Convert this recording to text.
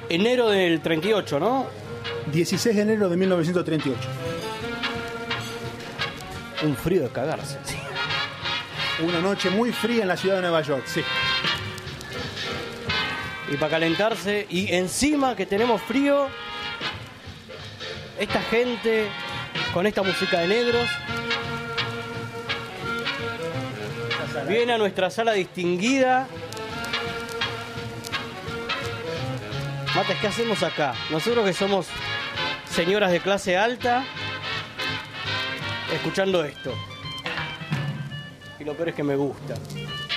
enero del 38, ¿no? 16 de enero de 1938. Un frío de cagarse. Sí. Una noche muy fría en la ciudad de Nueva York, sí. Y para calentarse, y encima que tenemos frío, esta gente con esta música de negros viene a nuestra sala distinguida. Mates, ¿qué hacemos acá? Nosotros que somos señoras de clase alta, escuchando esto. Y lo peor es que me gusta.